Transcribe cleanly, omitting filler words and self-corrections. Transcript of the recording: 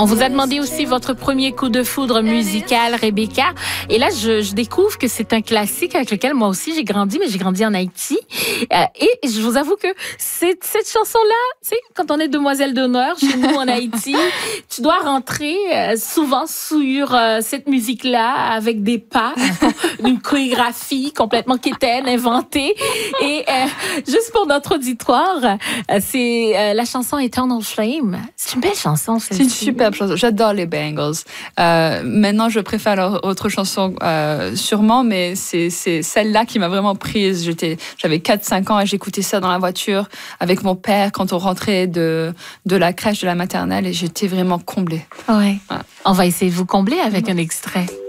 On vous a demandé aussi votre premier coup de foudre musical, Rebecca. Et là, je découvre que c'est un classique avec lequel moi aussi j'ai grandi, mais j'ai grandi en Haïti. Et je vous avoue que cette chanson-là, tu sais, quand on est demoiselle d'honneur chez nous en Haïti, tu dois rentrer souvent sur cette musique-là avec des pas, une chorégraphie complètement quétaine, inventée. Et juste pour notre auditoire, c'est la chanson Eternal Flame. C'est une belle chanson, celle-ci. C'est une superbe chanson. J'adore les Bangles. Maintenant, je préfère leur autre chanson sûrement, mais c'est celle-là qui m'a vraiment prise. J'avais 4-5 ans et j'écoutais ça dans la voiture avec mon père quand on rentrait de la crèche, de la maternelle, et j'étais vraiment comblée. Ouais. On va essayer de vous combler avec un extrait.